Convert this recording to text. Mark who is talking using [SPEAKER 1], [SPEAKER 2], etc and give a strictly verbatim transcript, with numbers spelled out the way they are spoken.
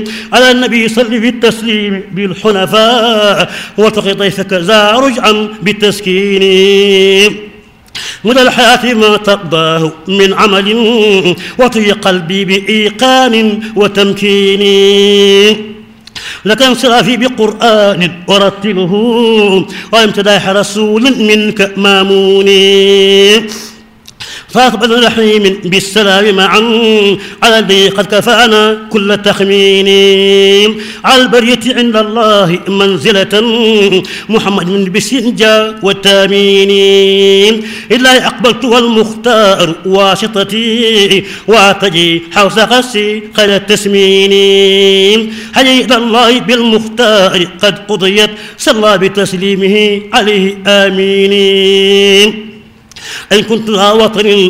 [SPEAKER 1] على النبي صل بالتسليم بالحنفاء واتق ضيفك ذا رجعا بالتسكين مدى الحياة ما ترضاه من عمل وطي قلبي بإيقان وتمكين لك انصرافي بقرآن ورتله وامتداح رسول منك ماموني فاطبا رحيم بالسلام معا على الذي قد كفانا كل تخمين على البرية عند الله منزلة محمد من بسنجا والتامين إلا أقبلت والمختار واسطتي واتجي حوس قسي خير التسمين حي إلى الله بالمختار قد قضيت صلى بتسليمه عليه آمين إن كنت ذا وطن